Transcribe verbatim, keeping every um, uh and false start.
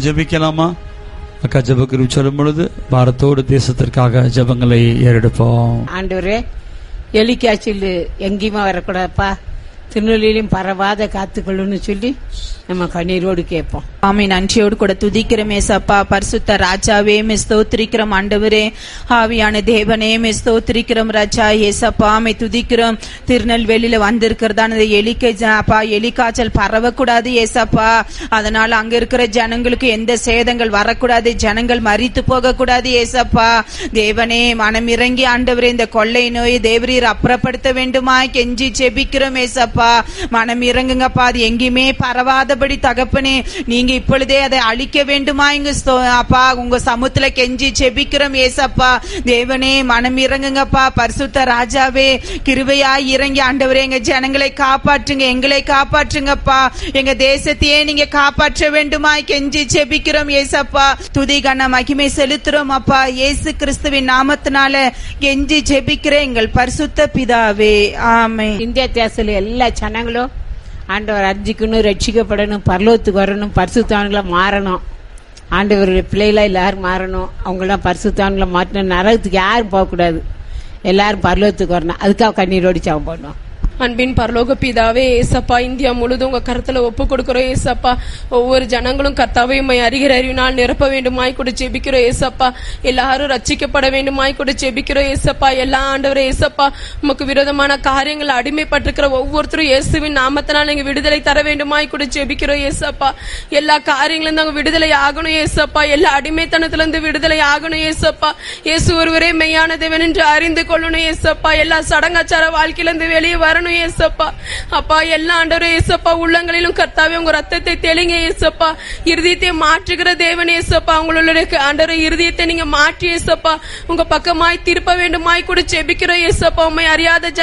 ஜெபிக்கலாமா? அக்கா ஜெபக்குரு சொல்லும் பொழுது பாரத்தோடு தேசத்திற்காக ஜெபங்களை ஏறெடுப்போம். ஆண்டவரே, எலிக்காய்ச்சல் எங்கேயுமா வரக்கூடாதுப்பா, திருநெல்வேலியும் பரவாத காத்துக்கொள்ளுன்னு சொல்லி நம்ம கண்ணீரோடு கேட்போம். ஆமே, நன்றியோடு கூட துதிக்கிறோம் ஏசப்பா. பரிசுத்த ராஜாவே மே ஸ்தோத்திரிக்கிறோம். ஆண்டவரே, ஆவியான தேவனே மே ஸ்தோத்திரிக்கிறோம். ராஜா ஏசப்பா மே துதிக்கிறோம். திருநெல்வேலியில வந்திருக்கிறதான எலிக்கை அப்பா எலிக்காய்ச்சல் பரவக்கூடாது ஏசப்பா. அதனால அங்க இருக்கிற ஜனங்களுக்கு எந்த சேதங்கள் வரக்கூடாது, ஜனங்கள் மரித்து போக கூடாது ஏசப்பா. தேவனே, மனம் இறங்கி ஆண்டவரே இந்த கொள்ளை நோய் தேவரீர் அப்புறப்படுத்த வேண்டுமா கெஞ்சி செபிக்கிறோம் ஏசப்பா. மனம் இறங்குங்கப்பா, அது எங்கேயுமே பரவாதபடி தகப்பனே நீங்க இப்பொழுதே அதை அழிக்க வேண்டுமா இங்க அப்பா உங்க சமூகத்துல கெஞ்சி செபிக்கிறோம் ஏசப்பா. தேவனே, மனம் இறங்குங்கப்பா. பரிசுத்த ராஜாவே, கிருபையா இறங்கி ஆண்டவரே எங்க ஜனங்களை காப்பாற்றுங்க, எங்களை காப்பாற்றுங்கப்பா. எங்க தேசத்தையே நீங்க காப்பாற்ற வேண்டுமா கெஞ்சி செபிக்கிறோம் ஏசப்பா. துதி கன மகிமை செலுத்துறோம் அப்பா. இயேசு கிறிஸ்துவின் நாமத்தினால கெஞ்சி செபிக்கிறேன் எங்கள் பரிசுத்த பிதாவே, ஆமென். இந்திய தேசத்துல எல்லா ஜனங்களும் ஆண்டவர் அர்ஜிக்கணும், ரட்சிக்கப்படணும், பரலோகத்துக்கு வரணும், பரிசுத்தவான்களா மாறணும். ஆண்டவருடைய பிள்ளைகளா எல்லாரும் மாறணும். அவங்களாம் பரிசுத்தவான்களா மாற்றணும். நரகத்துக்கு யாரும் போகக்கூடாது, எல்லாரும் பரலோகத்துக்கு வரணும். அதுக்காக கண்ணீரோடு ஜெபம் பண்ணுவோம். அன்பின் பரலோக பிதாவே ஏசப்பா, இந்தியா முழுதும் உங்க கருத்துல ஒப்பு கொடுக்கிறோம் ஏசப்பா. ஒவ்வொரு ஜனங்களும் கர்த்தாவே உம்மை அறிகிற அறிவினால் நிரப்ப வேண்டுமாய் கூட ஜெபிக்கிறோம் ஏசப்பா. எல்லாரும் ரட்சிக்கப்பட வேண்டுமாய் கூட ஜெபிக்கிறோம் ஏசப்பா. எல்லா ஆண்டவரே ஏசப்பா, உமக்கு விரோதமான காரியங்கள் அடிமைப்பட்டிருக்கிற ஒவ்வொருத்தரும் இயேசுவின் நாமத்தினால் நீங்க விடுதலை தர வேண்டுமாய் கூட ஜெபிக்கிறோம் ஏசப்பா. எல்லா காரியங்களும் நாங்க விடுதலை ஆகணும் ஏசப்பா. எல்லா அடிமைத்தனத்துல இருந்து விடுதலை ஆகணும் ஏசப்பா. இயேசு ஒருவரே மெய்யான தேவன் என்று அறிந்து கொள்ளணும் ஏசப்பா. எல்லா சடங்காச்சார வாழ்க்கையில இருந்து வெளியே வரணும் ஏசப்பா. அப்பா, எல்லா ஆண்டவரே ஏசப்பா உள்ளங்களிலும் கர்த்தாவே உங்க ரத்தத்தை தெளிங்க ஏசப்பா. இருதயத்தை மாற்றுகிற தேவன் ஏசப்பா. உங்களுடைய ஆண்டவரே இருதயத்தை நீங்க மாற்றி ஏசப்பா உங்க பக்கமாய் திருப்ப வேண்டுமாய் கூட ஜெபிக்கிறோம் ஏசப்பா. உம்மை அறியாத